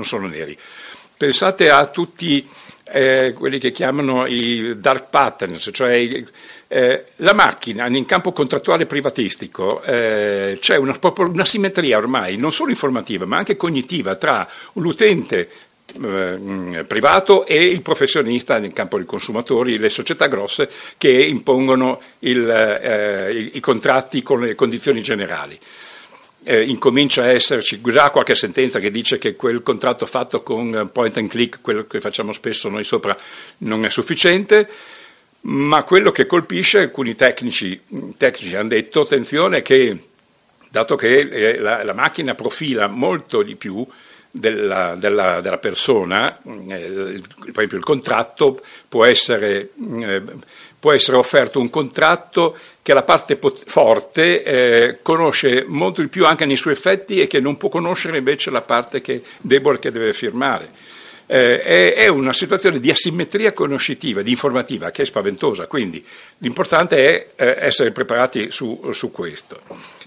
sono neri. Pensate a tutti quelli che chiamano i dark patterns, cioè la macchina in campo contrattuale privatistico, c'è proprio una simmetria ormai, non solo informativa ma anche cognitiva tra l'utente privato e il professionista nel campo dei consumatori, le società grosse che impongono i contratti con le condizioni generali. Incomincia a esserci già qualche sentenza che dice che quel contratto fatto con point and click, quello che facciamo spesso noi sopra, non è sufficiente, ma quello che colpisce, alcuni tecnici hanno detto, attenzione che dato che la macchina profila molto di più della persona, per esempio il contratto può essere offerto un contratto che la parte forte conosce molto di più anche nei suoi effetti e che non può conoscere invece la parte debole che deve firmare. È una situazione di asimmetria conoscitiva, di informativa, che è spaventosa, quindi l'importante è essere preparati su questo.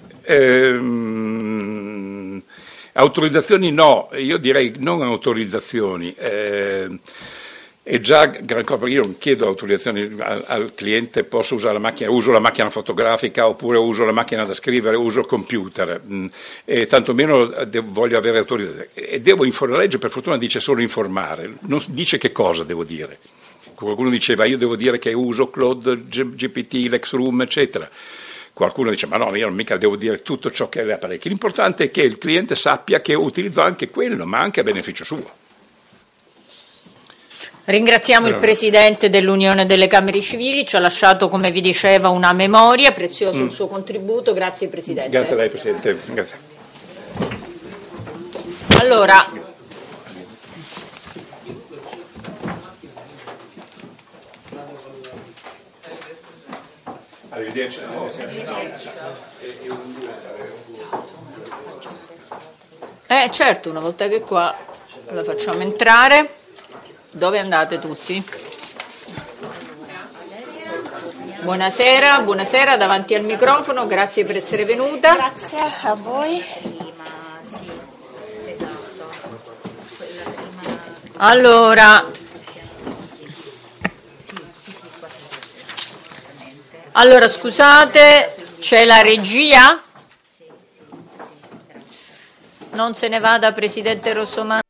Autorizzazioni no, io direi non autorizzazioni. E già gran cosa, io non chiedo autorizzazioni al cliente, posso usare la macchina, uso la macchina fotografica oppure uso la macchina da scrivere, uso il computer, e tantomeno voglio avere autorizzazione. E la legge per fortuna dice solo informare, non dice che cosa devo dire. Qualcuno diceva io devo dire che uso Claude, GPT, Lexroom, eccetera. Qualcuno dice ma no, io non mica devo dire tutto ciò che è le apparecchi. L'importante è che il cliente sappia che utilizzo anche quello, ma anche a beneficio suo. Ringraziamo il Presidente dell'Unione delle Camere Civili, ci ha lasciato, come vi diceva, una memoria, prezioso il suo contributo, grazie Presidente. Grazie a lei Presidente. Grazie. Allora, arrivederci. Certo, una volta che qua la facciamo entrare. Dove andate tutti? Buonasera, davanti al microfono, grazie per essere venuta. Grazie a voi. Allora scusate, c'è la regia? Non se ne vada Presidente Rossomando.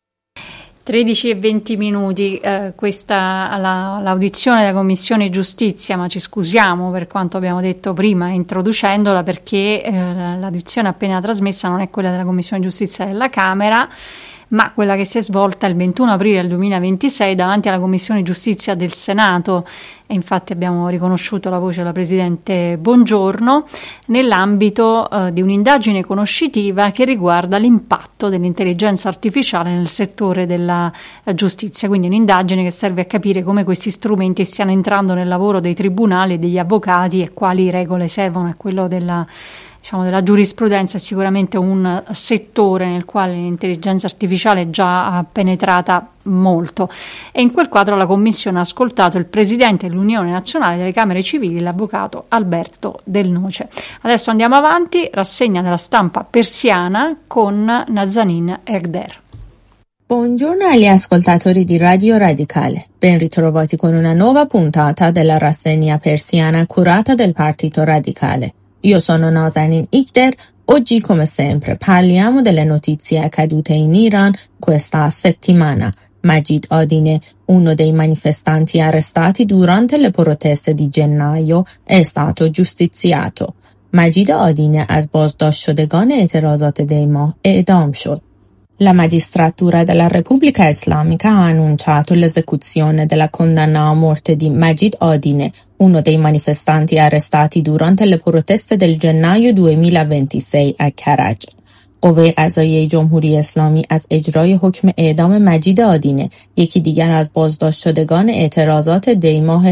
13 e 20 minuti, questa l'audizione della Commissione Giustizia, ma ci scusiamo per quanto abbiamo detto prima introducendola, perché l'audizione appena trasmessa non è quella della Commissione Giustizia della Camera, ma quella che si è svolta il 21 aprile del 2026 davanti alla Commissione Giustizia del Senato, e infatti abbiamo riconosciuto la voce della Presidente Bongiorno nell'ambito di un'indagine conoscitiva che riguarda l'impatto dell'intelligenza artificiale nel settore della giustizia, quindi un'indagine che serve a capire come questi strumenti stiano entrando nel lavoro dei tribunali e degli avvocati e quali regole servono. È quello della giurisprudenza, è sicuramente un settore nel quale l'intelligenza artificiale già ha penetrata molto, e in quel quadro la Commissione ha ascoltato il Presidente dell'Unione Nazionale delle Camere Civili, l'Avvocato Alberto Del Noce. Adesso andiamo avanti, rassegna della stampa persiana con Nazanin Egder. Buongiorno agli ascoltatori di Radio Radicale, ben ritrovati con una nuova puntata della rassegna persiana curata del Partito Radicale. Io sono Nazanin Ikder. Oggi, come sempre, parliamo delle notizie accadute in Iran questa settimana. Majid Adine, uno dei manifestanti arrestati durante le proteste di gennaio, è stato giustiziato. Majid Adine از بازداشت شدگان اعتراضات دی‌ماه اعدام شد. La magistratura della Repubblica Islamica ha annunciato l'esecuzione della condanna a morte di Majid Adine, uno dei manifestanti arrestati durante le proteste del gennaio 2026 a Karaj. قوه قضاییه جمهوری اسلامی از اجرای حکم اعدام مجید آدینه، یکی دیگر از بازداشت شدگان اعتراضات دی‌ماه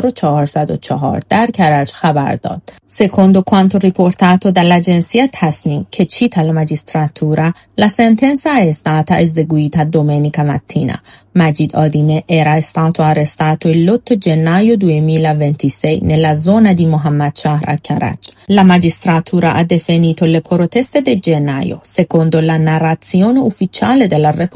1404 در کرج خبر داد. Secondo quanto riportato dall'agenzia Tasnim, che cita la magistratura, la sentenza è stata eseguita domenica mattina. Majid Adine era stato arrestato l'8 gennaio 2026 nella zona di Mohammad Shahr a Karaj. La magistratura ha definito le proteste di gennaio, secondo la narrazione ufficiale della Repubblica